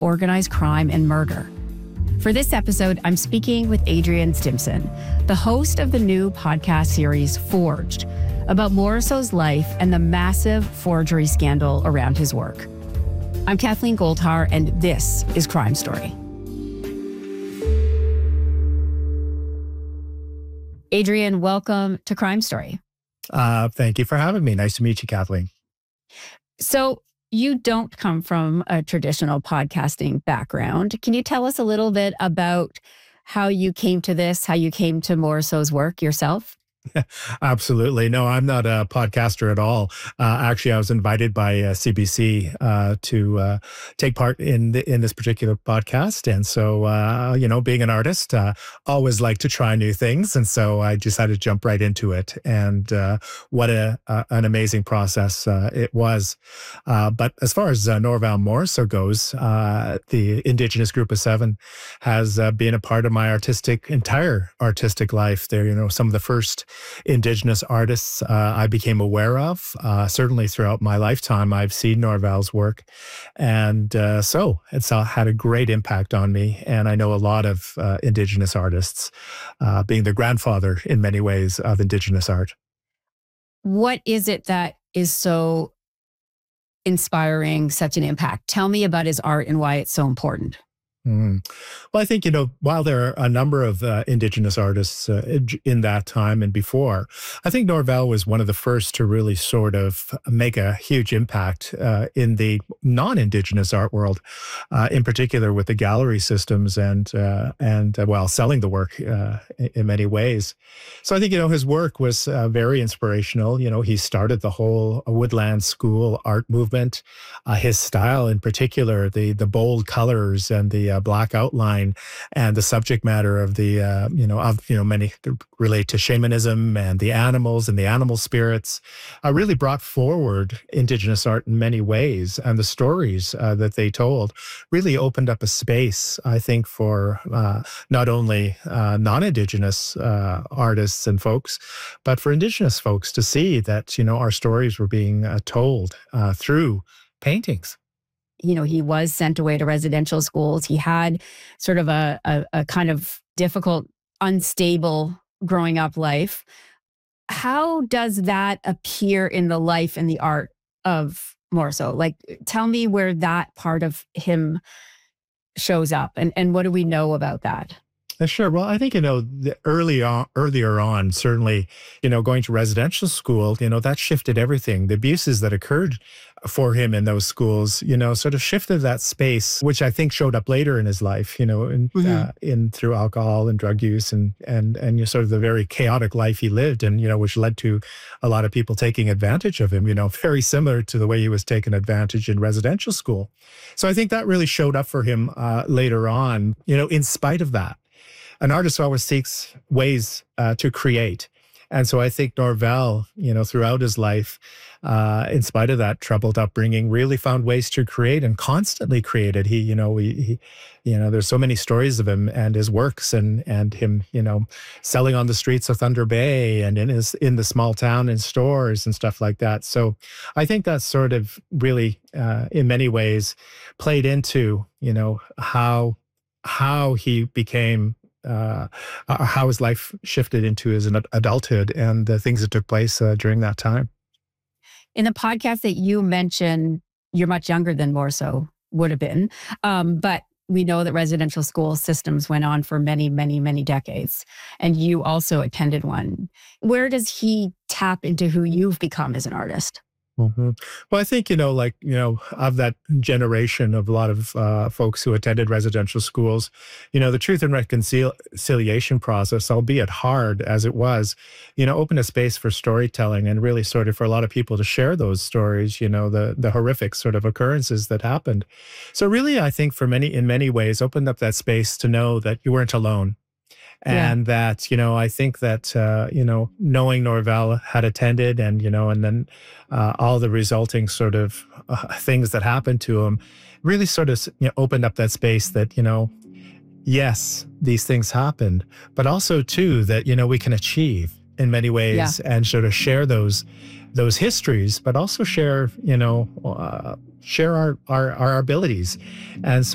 organized crime and murder. For this episode, I'm speaking with Adrian Stimson, the host of the new podcast series Forged, about Morisot's life and the massive forgery scandal around his work. I'm Kathleen Goldhar, and this is Crime Story. Adrian, welcome to Crime Story. Thank you for having me. Nice to meet you, Kathleen. So you don't come from a traditional podcasting background. Can you tell us a little bit about how you came to this, how you came to Morisot's work yourself? Absolutely. No, I'm not a podcaster at all. Actually, I was invited by CBC to take part in this particular podcast. And so, being an artist, always like to try new things. And so I decided to jump right into it. And what an amazing process it was. But as far as Norval Morisot goes, the Indigenous Group of Seven has been a part of my entire artistic life. They're, some of the first Indigenous artists I became aware of. Certainly throughout my lifetime, I've seen Norval's work. And so it's had a great impact on me. And I know a lot of Indigenous artists, being the grandfather in many ways of Indigenous art. What is it that is so inspiring, such an impact? Tell me about his art and why it's so important. Well, I think, while there are a number of Indigenous artists in that time and before, I think Norval was one of the first to really sort of make a huge impact in the non-Indigenous art world, in particular with the gallery systems and selling the work in many ways. So I think, his work was very inspirational. He started the whole Woodland School art movement. His style in particular, the bold colors and the black outline and the subject matter of many relate to shamanism and the animals and the animal spirits, really brought forward Indigenous art in many ways. And the stories that they told really opened up a space, I think, for not only non-Indigenous artists and folks, but for Indigenous folks to see that, our stories were being told through paintings. He was sent away to residential schools. He had sort of a kind of difficult, unstable growing up life. How does that appear in the life and the art of Morisot? Like, tell me where that part of him shows up and what do we know about that? Sure. Well, I think, earlier on, certainly, going to residential school, that shifted everything. The abuses that occurred for him in those schools, sort of shifted that space, which I think showed up later in his life, in through alcohol and drug use and sort of the very chaotic life he lived and, which led to a lot of people taking advantage of him, very similar to the way he was taken advantage in residential school. So I think that really showed up for him later on, in spite of that. An artist always seeks ways to create. And so I think Norval, throughout his life, in spite of that troubled upbringing, really found ways to create and constantly created. He there's so many stories of him and his works and him, selling on the streets of Thunder Bay and in the small town in stores and stuff like that. So I think that sort of really, in many ways, played into, how he became how his life shifted into his adulthood and the things that took place during that time. In the podcast that you mentioned, you're much younger than Morisot would have been, but we know that residential school systems went on for many, many, many decades, and you also attended one. Where does he tap into who you've become as an artist? Mm-hmm. Well, I think, of that generation of a lot of folks who attended residential schools, the Truth and Reconciliation process, albeit hard as it was, opened a space for storytelling and really sort of for a lot of people to share those stories, the horrific sort of occurrences that happened. So really, I think in many ways, opened up that space to know that you weren't alone. And that, I think that, knowing Norval had attended and then all the resulting sort of things that happened to him really sort of, opened up that space that, yes, these things happened, but also too that, we can achieve in many ways and sort of share those histories, but also share, share our abilities. And so